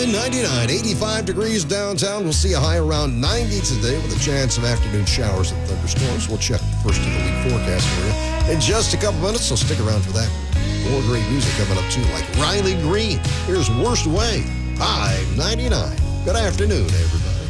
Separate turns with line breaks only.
99, 85 degrees downtown. We'll see a high around 90 today with a chance of afternoon showers and thunderstorms. We'll check the first of the week forecast for you in just a couple minutes, so stick around for that. More great music coming up, too, like Riley Green. Here's Worst Way, High 99. Good afternoon, everybody.